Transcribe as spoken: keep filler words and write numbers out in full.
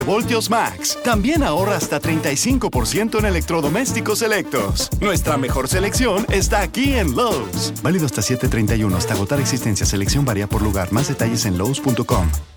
Voltios Max. También ahorra hasta treinta y cinco por ciento en electrodomésticos selectos. Nuestra mejor selección está aquí en Lowe's. Válido hasta siete treinta y uno hasta agotar existencia. Selección varía por lugar. Más detalles en Lowe's punto com.